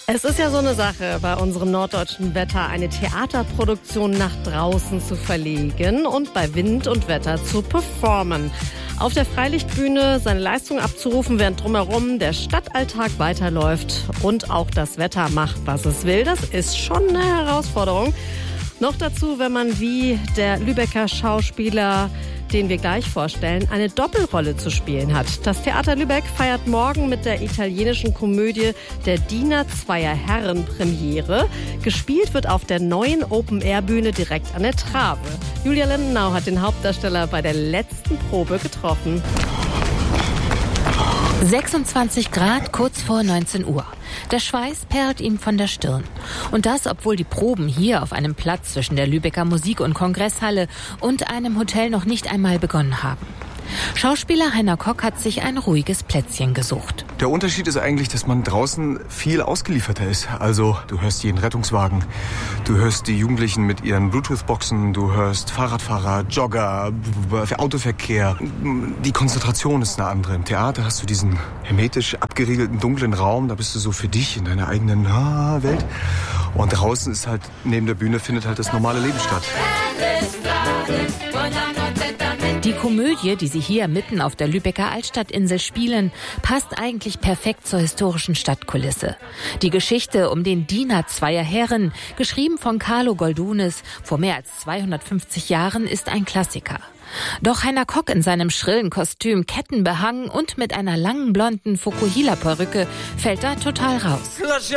Es ist ja so eine Sache, bei unserem norddeutschen Wetter eine Theaterproduktion nach draußen zu verlegen und bei Wind und Wetter zu performen. Auf der Freilichtbühne seine Leistung abzurufen, während drumherum der Stadtalltag weiterläuft und auch das Wetter macht, was es will. Das ist schon eine Herausforderung. Noch dazu, wenn man wie der Lübecker Schauspieler, den wir gleich vorstellen, eine Doppelrolle zu spielen hat. Das Theater Lübeck feiert morgen mit der italienischen Komödie Der Diener zweier Herren Premiere. Gespielt wird auf der neuen Open-Air-Bühne direkt an der Trave. Julia Lindenau hat den Hauptdarsteller bei der letzten Probe getroffen. 26 Grad, kurz vor 19 Uhr. Der Schweiß perlt ihm von der Stirn. Und das, obwohl die Proben hier auf einem Platz zwischen der Lübecker Musik- und Kongresshalle und einem Hotel noch nicht einmal begonnen haben. Schauspieler Heiner Kock hat sich ein ruhiges Plätzchen gesucht. Der Unterschied ist eigentlich, dass man draußen viel ausgelieferter ist. Also du hörst jeden Rettungswagen, du hörst die Jugendlichen mit ihren Bluetooth-Boxen, du hörst Fahrradfahrer, Jogger, Autoverkehr. Die Konzentration ist eine andere. Im Theater hast du diesen hermetisch abgeriegelten, dunklen Raum, da bist du so für dich in deiner eigenen Welt. Und draußen ist halt, neben der Bühne findet halt das normale Leben statt. Die Komödie, die sie hier mitten auf der Lübecker Altstadtinsel spielen, passt eigentlich perfekt zur historischen Stadtkulisse. Die Geschichte um den Diener zweier Herren, geschrieben von Carlo Goldunis vor mehr als 250 Jahren, ist ein Klassiker. Doch Heiner Kock in seinem schrillen Kostüm, kettenbehangen und mit einer langen blonden Fukuhila-Perücke fällt da total raus.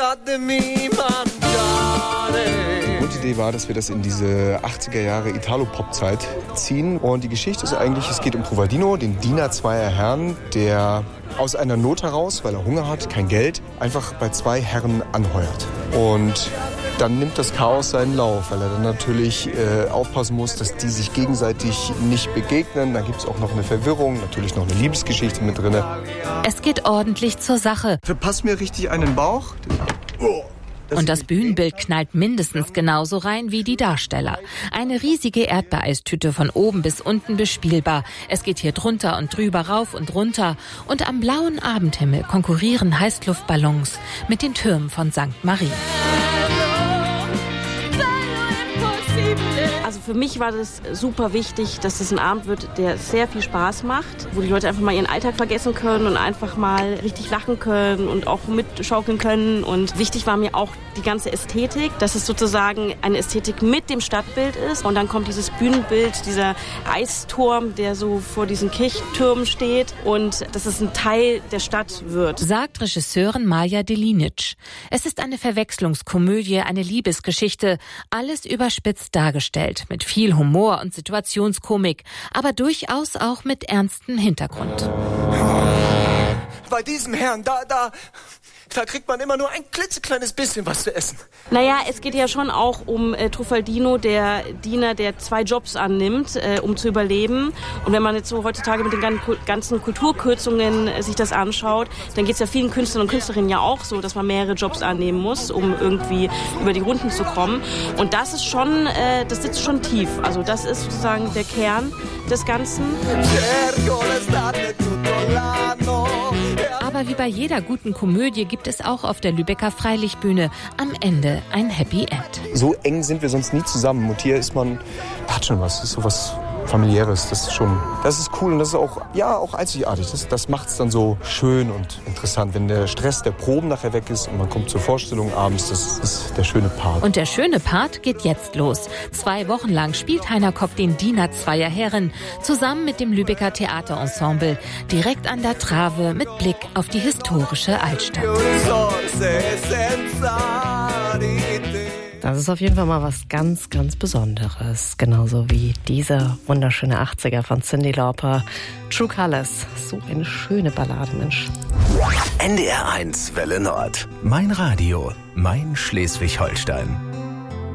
Die Grundidee war, dass wir das in diese 80er Jahre Italo-Pop-Zeit ziehen. Und die Geschichte ist eigentlich, es geht um Trovaldino, den Diener zweier Herren, der aus einer Not heraus, weil er Hunger hat, kein Geld, einfach bei zwei Herren anheuert. Und dann nimmt das Chaos seinen Lauf, weil er dann natürlich aufpassen muss, dass die sich gegenseitig nicht begegnen. Dann gibt es auch noch eine Verwirrung, natürlich noch eine Liebesgeschichte mit drin. Es geht ordentlich zur Sache. Verpasst mir richtig einen Bauch. Und das Bühnenbild knallt mindestens genauso rein wie die Darsteller. Eine riesige Erdbeereistüte von oben bis unten bespielbar. Es geht hier drunter und drüber, rauf und runter. Und am blauen Abendhimmel konkurrieren Heißluftballons mit den Türmen von St. Marie. Also für mich war das super wichtig, dass es ein Abend wird, der sehr viel Spaß macht, wo die Leute einfach mal ihren Alltag vergessen können und einfach mal richtig lachen können und auch mitschaukeln können. Und wichtig war mir auch die ganze Ästhetik, dass es sozusagen eine Ästhetik mit dem Stadtbild ist. Und dann kommt dieses Bühnenbild, dieser Eisturm, der so vor diesen Kirchtürmen steht und dass es ein Teil der Stadt wird. Sagt Regisseurin Maja Delinic. Es ist eine Verwechslungskomödie, eine Liebesgeschichte, alles überspitzt dargestellt, mit viel Humor und Situationskomik, aber durchaus auch mit ernstem Hintergrund. Bei diesem Herrn, da kriegt man immer nur ein klitzekleines bisschen was zu essen. Naja, es geht ja schon auch um Trovaldino, der Diener, der zwei Jobs annimmt, um zu überleben. Und wenn man jetzt so heutzutage mit den ganzen Kulturkürzungen sich das anschaut, dann geht es ja vielen Künstlern und Künstlerinnen ja auch so, dass man mehrere Jobs annehmen muss, um irgendwie über die Runden zu kommen. Und das ist schon, das sitzt schon tief. Also das ist sozusagen der Kern des Ganzen. Aber wie bei jeder guten Komödie gibt es auch auf der Lübecker Freilichtbühne am Ende ein Happy End. So eng sind wir sonst nie zusammen. Und hier ist man, hat schon was, ist so was Familiäres. Das ist cool und das ist auch einzigartig. Das macht es dann so schön und interessant, wenn der Stress der Proben nachher weg ist und man kommt zur Vorstellung abends. Das ist der schöne Part. Und der schöne Part geht jetzt los. 2 Wochen lang spielt Heiner Kock den Diener zweier Herren zusammen mit dem Lübecker Theaterensemble direkt an der Trave mit Blick auf die historische Altstadt. Das ist auf jeden Fall mal was ganz, ganz Besonderes. Genauso wie diese wunderschöne 80er von Cyndi Lauper. True Colors. So eine schöne Ballade, Mensch. NDR 1 Welle Nord. Mein Radio. Mein Schleswig-Holstein.